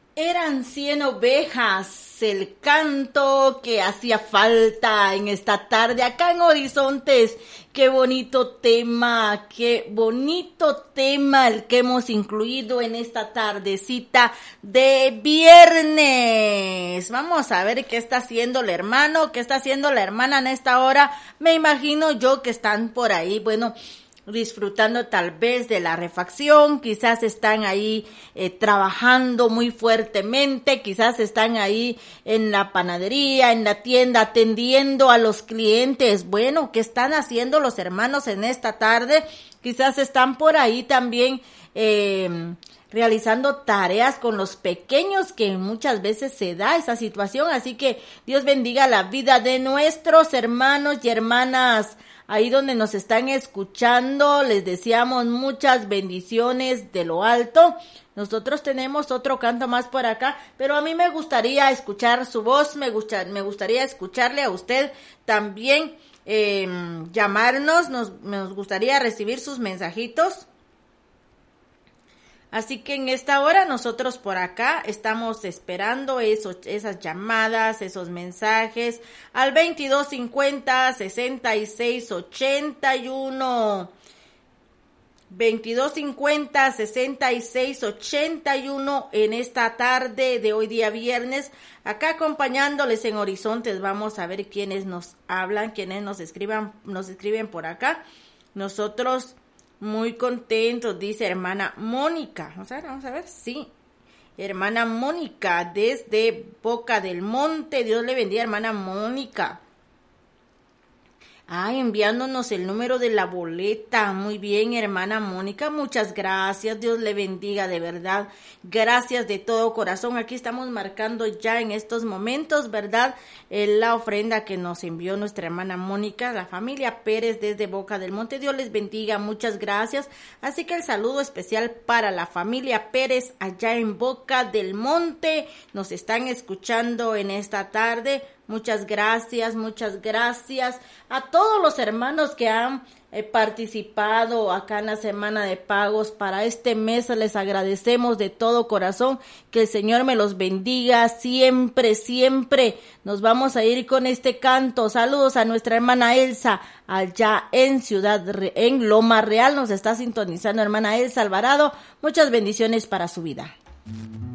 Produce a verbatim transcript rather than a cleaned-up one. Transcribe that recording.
Eran cien ovejas, el canto que hacía falta en esta tarde acá en Horizontes. Qué bonito tema, qué bonito tema el que hemos incluido en esta tardecita de viernes. Vamos a ver qué está haciendo el hermano, qué está haciendo la hermana en esta hora. Me imagino yo que están por ahí, bueno, disfrutando tal vez de la refacción, quizás están ahí eh, trabajando muy fuertemente, quizás están ahí en la panadería, en la tienda, atendiendo a los clientes. Bueno, ¿qué están haciendo los hermanos en esta tarde? Quizás están por ahí también eh, realizando tareas con los pequeños, que muchas veces se da esa situación. Así que Dios bendiga la vida de nuestros hermanos y hermanas ahí donde nos están escuchando. Les deseamos muchas bendiciones de lo alto. Nosotros tenemos otro canto más por acá, pero a mí me gustaría escuchar su voz, me gusta, me gustaría escucharle a usted también, eh, llamarnos, nos, nos gustaría recibir sus mensajitos. Así que en esta hora nosotros por acá estamos esperando esos, esas llamadas, esos mensajes al veintidós cincuenta, sesenta y seis ochenta y uno. veintidós cincuenta, sesenta y seis ochenta y uno en esta tarde de hoy día viernes, acá acompañándoles en Horizontes. Vamos a ver quiénes nos hablan, quiénes nos escriban, nos escriben por acá. Nosotros muy contentos, dice hermana Mónica. Vamos a ver, vamos a ver, sí. Hermana Mónica, desde Boca del Monte. Dios le bendiga, hermana Mónica. Ah, enviándonos el número de la boleta. Muy bien, hermana Mónica, muchas gracias. Dios le bendiga, de verdad. Gracias de todo corazón. Aquí estamos marcando ya en estos momentos, ¿verdad? Eh, la ofrenda que nos envió nuestra hermana Mónica, la familia Pérez desde Boca del Monte. Dios les bendiga, muchas gracias. Así que el saludo especial para la familia Pérez allá en Boca del Monte. Nos están escuchando en esta tarde. Muchas gracias, muchas gracias a todos los hermanos que han eh, participado acá en la semana de pagos para este mes. Les agradecemos de todo corazón. Que el Señor me los bendiga siempre, siempre. Nos vamos a ir con este canto. Saludos a nuestra hermana Elsa allá en Ciudad, en Loma Real. Nos está sintonizando hermana Elsa Alvarado. Muchas bendiciones para su vida.